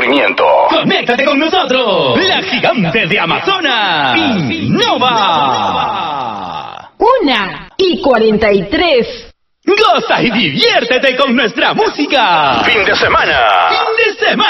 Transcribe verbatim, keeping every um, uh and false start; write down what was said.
aburrimiento. ¡Conéctate con nosotros! La gigante de Amazonas, Innova. Una y cuarenta y tres. Goza y diviértete con nuestra música. Fin de semana. Fin de semana.